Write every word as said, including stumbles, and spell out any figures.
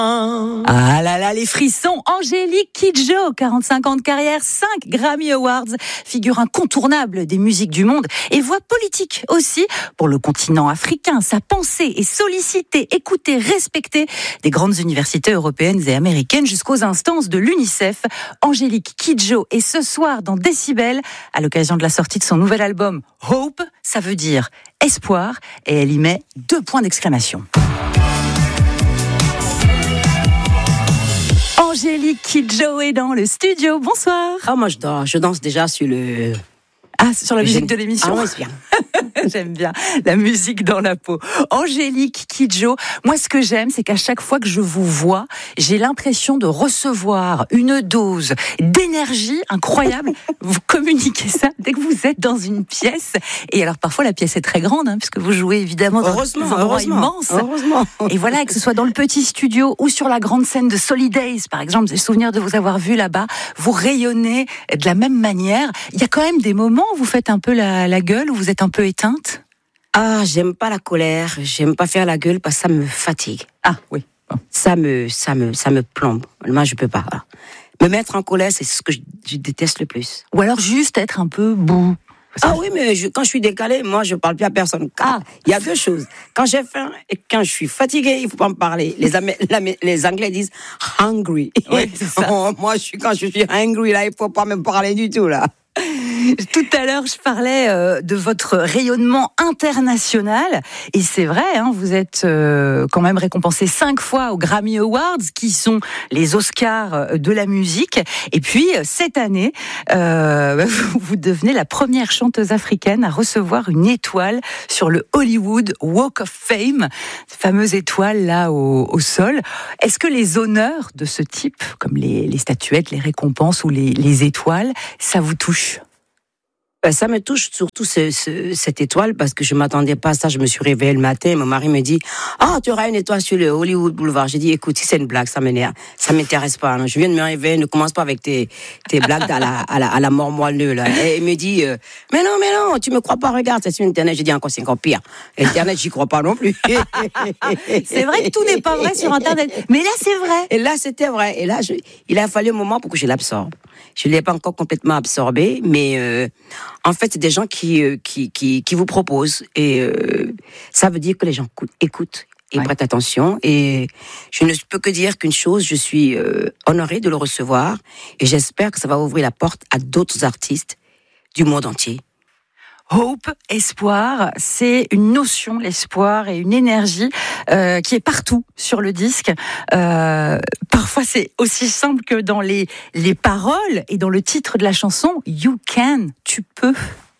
Ah là là, les frissons. Angélique Kidjo, quarante-cinq ans de carrière, cinq Grammy Awards, figure incontournable des musiques du monde et voix politique aussi pour le continent africain. Sa pensée est sollicitée, écoutée, respectée des grandes universités européennes et américaines jusqu'aux instances de l'UNICEF. Angélique Kidjo est ce soir dans Décibel à l'occasion de la sortie de son nouvel album Hope, ça veut dire espoir, et elle y met deux points d'exclamation. Angélique Kidjo est dans le studio. Bonsoir. Ah, moi, je, danse, je danse déjà sur le... Ah, sur la musique de l'émission. Ah, oui, c'est bien. J'aime bien la musique dans la peau. Angélique Kidjo, moi ce que j'aime, c'est qu'à chaque fois que je vous vois, j'ai l'impression de recevoir une dose d'énergie incroyable. Vous communiquez ça dès que vous êtes dans une pièce. Et alors parfois la pièce est très grande, hein, puisque vous jouez évidemment dans heureusement, des endroits heureusement, immenses. Heureusement. Et voilà, que ce soit dans le petit studio ou sur la grande scène de Solidays, par exemple, j'ai souvenir de vous avoir vu là-bas, vous rayonnez de la même manière. Il y a quand même des moments où vous faites un peu la, la gueule, où vous êtes un peu éteinte. Ah, j'aime pas la colère, j'aime pas faire la gueule parce que ça me fatigue. Ah oui. Bon. Ça me, ça me, ça me plombe. Moi, je peux pas. Voilà. Me mettre en colère, c'est ce que je, je déteste le plus. Ou alors juste être un peu bout. Ah oui, mais je, quand je suis décalée, moi, je parle plus à personne. Ah, il y a deux choses. Quand j'ai faim et quand je suis fatiguée, il faut pas me parler. Les, Amé- les Anglais disent hungry. Oui, c'est ça. Moi, je suis quand je suis hungry là, il faut pas me parler du tout là. Tout à l'heure, je parlais euh, de votre rayonnement international. Et c'est vrai, hein, vous êtes euh, quand même récompensé cinq fois aux Grammy Awards, qui sont les Oscars de la musique. Et puis, cette année, euh, vous devenez la première chanteuse africaine à recevoir une étoile sur le Hollywood Walk of Fame, cette fameuse étoile là au, au sol. Est-ce que les honneurs de ce type, comme les, les statuettes, les récompenses ou les, les étoiles, ça vous touche ? Ça me touche surtout ce, ce, cette étoile parce que je m'attendais pas à ça. Je me suis réveillée le matin, mon mari me dit « Ah, tu auras une étoile sur le Hollywood Boulevard ». J'ai dit « Écoute, si c'est une blague, ça m'énerve, ça m'intéresse pas. Non. Je viens de me réveiller, ne commence pas avec tes, tes blagues à la, à la, à la mort moelleux là. » Et il me dit euh, « Mais non, mais non, tu me crois pas, regarde, c'est sur Internet. » J'ai dit « Encore, c'est encore pire. Internet, j'y crois pas non plus. » C'est vrai que tout n'est pas vrai sur Internet, mais là c'est vrai. Et là c'était vrai. Et là, je, il a fallu un moment pour que je l'absorbe. Je ne l'ai pas encore complètement absorbé, mais euh, en fait, c'est des gens qui, euh, qui, qui, qui vous proposent. Et euh, ça veut dire que les gens écoutent et ouais. prêtent attention. Et je ne peux que dire qu'une chose, je suis euh, honorée de le recevoir. Et j'espère que ça va ouvrir la porte à d'autres artistes du monde entier. Hope, espoir, c'est une notion, l'espoir, et une énergie euh, qui est partout sur le disque. Euh, parfois, c'est aussi simple que dans les, les paroles et dans le titre de la chanson, You Can, tu peux.